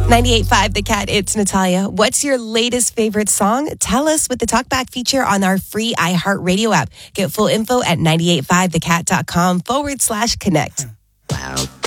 98.5 The Cat, it's Natalia. What's your latest favorite song? Tell us with the Talkback feature on our free iHeartRadio app. Get full info at 985thecat.com/connect. Wow.